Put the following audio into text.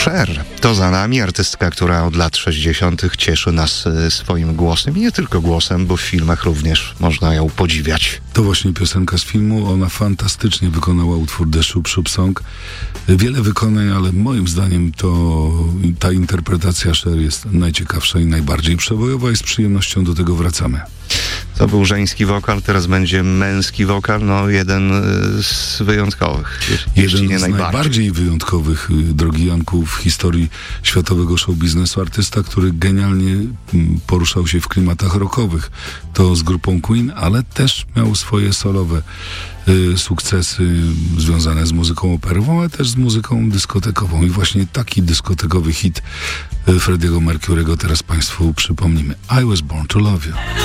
Cher to za nami, artystka, która od lat 60. cieszy nas swoim głosem i nie tylko głosem, bo w filmach również można ją podziwiać. To właśnie piosenka z filmu, ona fantastycznie wykonała utwór The Shoop Shoop Song. Wiele wykonań, ale moim zdaniem ta interpretacja Cher jest najciekawsza i najbardziej przebojowa i z przyjemnością do tego wracamy. To był żeński wokal, teraz będzie męski wokal, jeden z wyjątkowych. Jeden z najbardziej wyjątkowych, drogi Janku, w historii światowego show biznesu. Artysta, który genialnie poruszał się w klimatach rockowych. To z grupą Queen, ale też miał swoje solowe sukcesy związane z muzyką operową, ale też z muzyką dyskotekową. I właśnie taki dyskotekowy hit Freddie'ego Mercury'ego teraz Państwu przypomnimy. I Was Born to Love You.